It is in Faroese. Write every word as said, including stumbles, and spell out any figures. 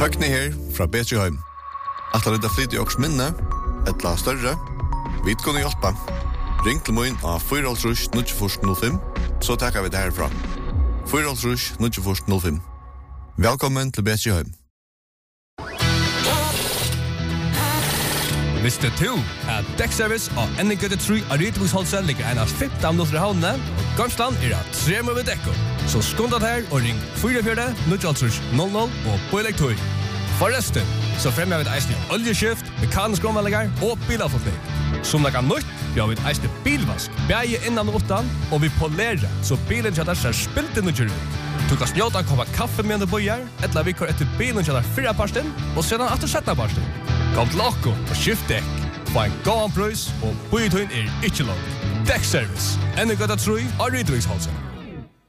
Høgni her fra Betriheim. Alt har det flytt i åks minne, et la større. Vi kunne hjelpe. Ring til min av fire null null fem, så takker vi det herfra. fire null null null fem. Velkommen til Betriheim. Visste du at Dekkservice og Enningøtte tre av Rytebruksholset ligger en av femten minutter i havnene, og Gamsland er av tre med dekko. Så skundet her og ring fire fire null null null og på elektroi. Forresten, så fremmer vi et eisende oljeskift, mekanisk omvallinger og bilavfotning. Som det kan nytt, vi har vi et eisende bilvask, bæge innan og utan, og vi polerer, så bilen kjøtter ser spilt inn og kjører ut. Du kan snjåta en koppa kaffe med du bøyer, etla vi kår etter bilen kjøtter fyrre parsten, og sedan etter sjette parsten. Kom til okko og skift dekk. Få en gåan prøys, og bøyetøyen er ikke lov. Dekkservice. Enningøtta tre av Rytebruksholset.